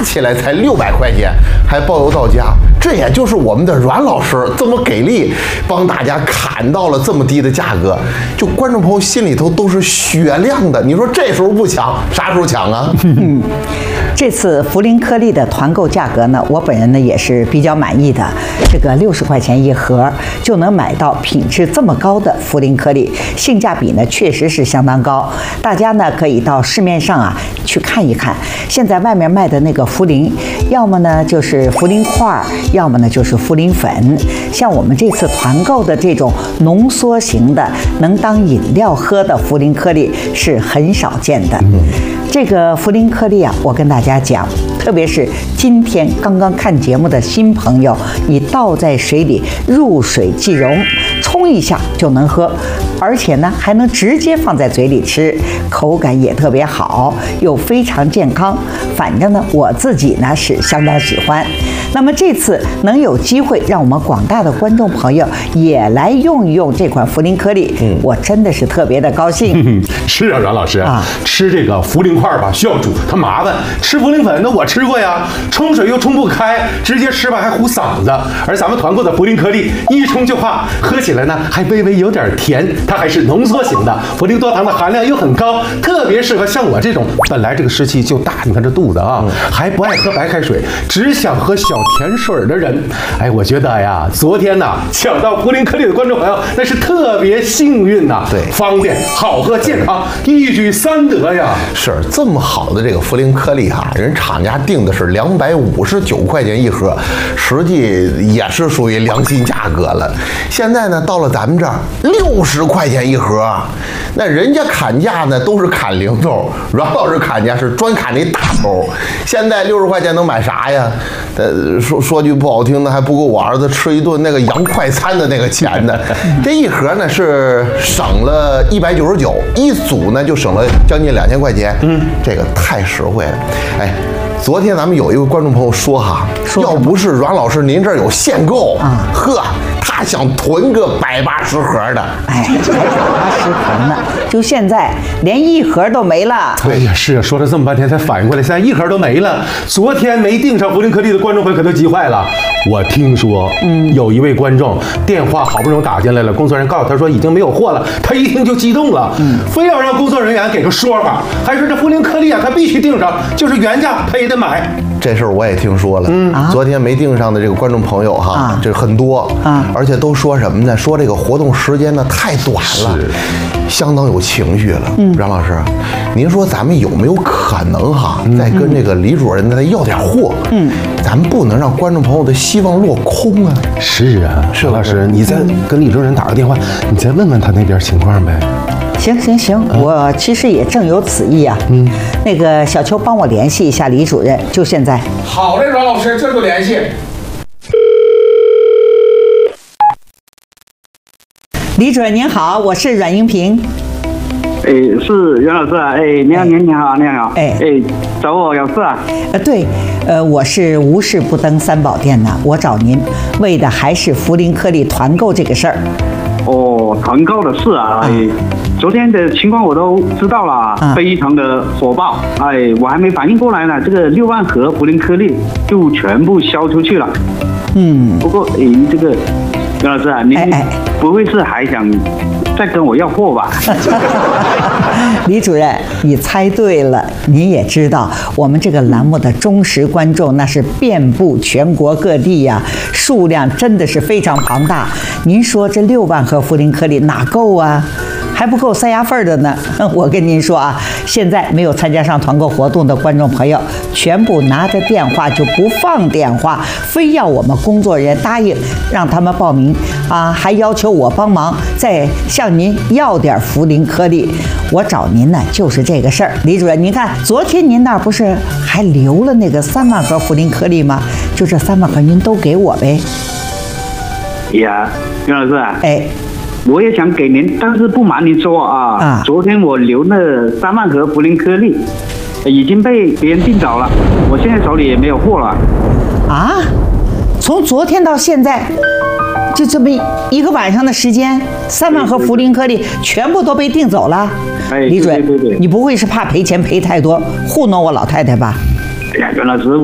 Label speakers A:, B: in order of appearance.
A: 起来才600块钱，还包邮到家。这也就是我们的阮老师这么给力，帮大家砍到了这么低的价格，就观众朋友心里头都是雪亮的。你说这时候不抢，啥时候抢啊？
B: 这次茯苓颗粒的团购价格呢，我本人呢也是比较满意的。这个60块钱一盒就能买到品质这么高的茯苓颗粒，性价比呢确实是相当高。大家呢可以到市面上啊去看一看，现在外面卖的那个茯苓，要么呢就是茯苓块，要么呢就是茯苓粉。像我们这次团购的这种浓缩型的，能当饮料喝的茯苓颗粒是很少见的。这个茯苓颗粒啊，我跟大家讲，特别是今天刚刚看节目的新朋友，你倒在水里入水即溶，冲一下就能喝，而且呢还能直接放在嘴里吃，口感也特别好，又非常健康。反正呢我自己呢是相当喜欢。那么这次能有机会让我们广大的观众朋友也来用一用这款茯苓颗粒，我真的是特别的高兴。
C: 是啊，阮老师吃这个茯苓块吧需要煮，它麻烦；吃茯苓粉那我吃过呀，冲水又冲不开，直接吃吧还糊嗓子。而咱们团购的茯苓颗粒一冲就化，喝起来呢还微微有点甜，它还是浓缩型的，茯苓多糖的含量又很高，特别适合像我这种本来这个湿气就大，你看这肚子啊，还不爱喝白开水，只想喝小甜水的人。哎，我觉得呀，昨天呢抢到茯苓颗粒的观众朋友那是特别幸运呐，
A: 对，
C: 方便、好喝、健康，一举3得呀。
A: 是这么好的这个茯苓颗粒哈，人厂家定的是259块钱一盒，实际也是属于良心价格了。现在呢，到了咱们这儿60块钱一盒，那人家砍价呢都是砍零头，阮老师砍价是专砍那大头。现在60块钱能买啥呀？说句不好听的，还不够我儿子吃一顿那个洋快餐的那个钱呢。这一盒呢是省了199，一组呢就省了将近2000块钱。这个太实惠了。哎，昨天咱们有一位观众朋友说哈，要不是阮老师您这儿有限购啊，呵，他想囤个180盒的。
B: 哎，180盒呢，就现在连一盒都没了。
C: 哎呀，是啊，说了这么半天才反应过来，现在一盒都没了。昨天没订上茯苓颗粒的观众朋友可都急坏了。我听说，有一位观众电话好不容易打进来了，工作人员告诉他说已经没有货了，他一听就激动了，非要让工作人员给个说法，还说这茯苓颗粒啊，他必须订上，就是原价他也得买。
A: 这事儿我也听说了，昨天没订上的这个观众朋友哈，这很多而且都说什么呢？说这个活动时间呢太短了，相当有情绪了。阮老师，您说咱们有没有可能哈，再跟这个李主任再要点货？咱们不能让观众朋友的希望落空啊。
C: 是啊，佘老师，你再跟李主任打个电话，你再问问他那边情况呗。
B: 行，我其实也正有此意啊。那个小邱帮我联系一下李主任，就现在。
D: 好嘞，阮老师，这就联系。
B: 李主任您好，我是阮英平。
E: 哎，是袁老师啊！哎，你好，你好。哎，找我有事啊？
B: 对，我是无事不登三宝殿的，我找您为的还是茯苓颗粒团购这个事儿。
E: 哦，团购的事啊，哎，昨天的情况我都知道了，非常的火爆。哎，我还没反应过来呢，这个6万盒茯苓颗粒就全部销出去了。不过这个袁老师啊，您不会是还想再跟我要货吧？
B: 李主任，你猜对了。您也知道，我们这个栏目的忠实观众那是遍布全国各地呀，数量真的是非常庞大。您说这6万盒茯苓颗粒哪够啊？还不够塞牙缝的呢。我跟您说啊，现在没有参加上团购活动的观众朋友，全部拿着电话就不放电话，非要我们工作人员答应让他们报名啊，还要求我帮忙再向您要点茯苓颗粒。我找您呢就是这个事儿。李主任，您看昨天您那儿不是还留了那个3万盒茯苓颗粒吗？就这3万盒您都给我呗。
E: 呀，袁老师啊，
B: 哎，
E: 我也想给您，但是不瞒您说啊，昨天我留了3万盒茯苓颗粒，已经被别人订走了，我现在手里也没有货了。
B: 啊？从昨天到现在，就这么一个晚上的时间，3万盒茯苓颗粒全部都被订走了。李主任，你不会是怕赔钱赔太多，糊弄我老太太吧？
E: 哎呀，袁老师。